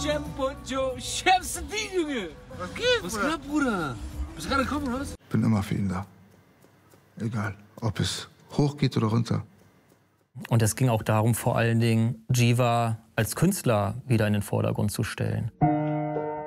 Tempo, Joe. Chef's die, Junge. Was geht, Was geht, Bruder? Bist du gerade gekommen, oder was? Bin immer für ihn da. Egal, ob es hoch geht oder runter. Und es ging auch darum, vor allen Dingen Jiva als Künstler wieder in den Vordergrund zu stellen.